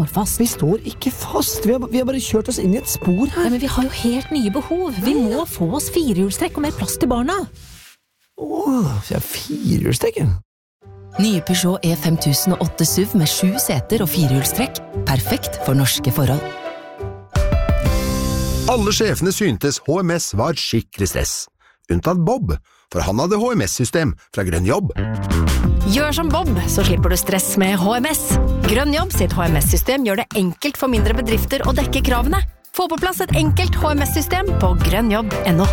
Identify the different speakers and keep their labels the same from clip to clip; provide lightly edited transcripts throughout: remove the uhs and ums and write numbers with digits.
Speaker 1: står fast.
Speaker 2: Vi står ikke fast. Vi har bare kjørt oss inn i et spor her.
Speaker 1: Ja, men vi har jo helt nye behov. Vi må få oss firehjulstrekk og mer plass til barna.
Speaker 2: Så jeg firehjulstrekken.
Speaker 3: Nye Peugeot E5008 SUV med 7 seter og firehjulstrekk. Perfekt for norske forhold.
Speaker 4: Alle sjefene syntes HMS var skikkelig stress. Unntatt Bob, for han hadde HMS-system fra Grønn Jobb.
Speaker 5: Gjør som Bob, så slipper du stress med HMS. Grønn Jobb sitt HMS-system gjør det enkelt for mindre bedrifter å dekke kravene. Få på plass et enkelt HMS-system på grønnjobb.no.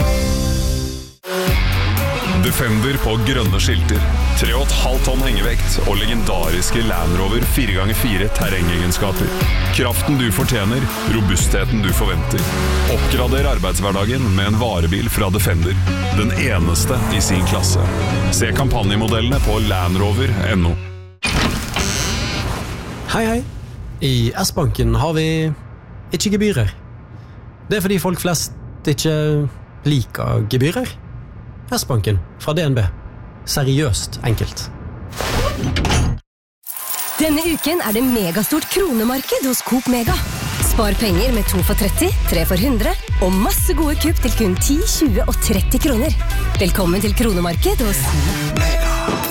Speaker 6: Defender på grønne skilter, 3,5 tonn hengevekt og legendariske Land Rover 4x4 terrengegenskaper. Kraften du fortjener, robustheten du forventer. Oppgrader arbeidshverdagen med en varebil fra Defender. Den eneste i sin klasse. Se kampanjemodellene på landrover.no.
Speaker 7: Hei. I S-banken har vi ikke gebyrer. Det fordi folk flest ikke liker gebyrer. S-banken fra DNB. Seriøst enkelt.
Speaker 5: Denne uken det megastort kronemarked hos Coop Mega. Spar penger med 2 for 30, 3 for 100 og masse gode kupp til kun 10, 20 og 30 kroner. Velkommen til kronemarked hos Coop Mega.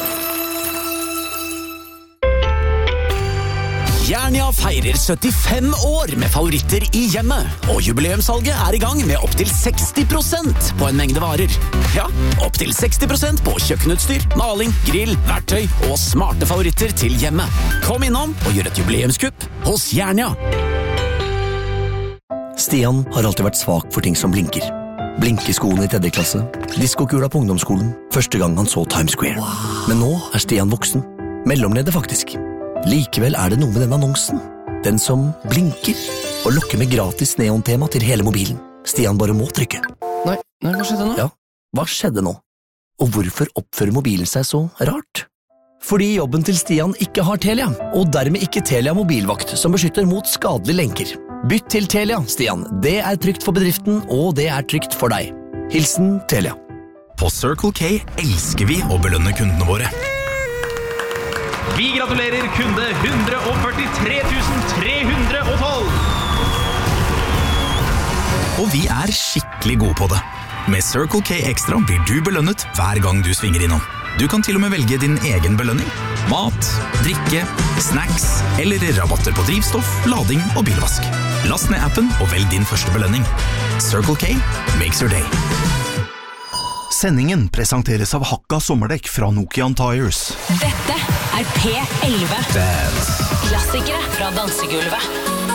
Speaker 8: Jernia feirer 75 år med favoritter i hjemmet, og jubileumssalget i gang med opp til 60% på en mengde varer. Ja, opp til 60% på kjøkkenutstyr, maling, grill, verktøy og smarte favoritter til hjemmet. Kom innom og gjør et jubileumskupp hos Jernia.
Speaker 9: Stian har alltid vært svak for ting som blinker. Blinkeskoene i 3. klasse, diskokula på ungdomsskolen, første gang han så Times Square. Men nå Stian voksen. Mellomleder faktisk. Likevel det noe med den annonsen. Den som blinker og lokker med gratis neontema til hele mobilen. Stian bare må trykke.
Speaker 10: Nei, hva skjedde nå?
Speaker 9: Ja, hva skjedde nå? Og hvorfor oppfører mobilen seg så rart? Fordi jobben til Stian ikke har Telia, og dermed ikke Telia mobilvakt som beskytter mot skadelige lenker. Bytt til Telia, Stian. Det trygt for bedriften, og det trygt for deg. Hilsen Telia.
Speaker 11: På Circle K elsker vi å belønne kundene våre.
Speaker 12: Vi gratulerer kunde 143 312!
Speaker 11: Og vi skikkelig gode på det. Med Circle K Extra blir du belønnet hver gang du svinger innom. Du kan til og med velge din egen belønning. Mat, drikke, snacks eller rabatter på drivstoff, lading og bilvask. Last ned appen og velg din første belønning. Circle K makes your day.
Speaker 13: Sendingen presenteres av Hakka sommerdekk fra Nokian Tires.
Speaker 5: Dette P11. Klassikere fra dansegulvet.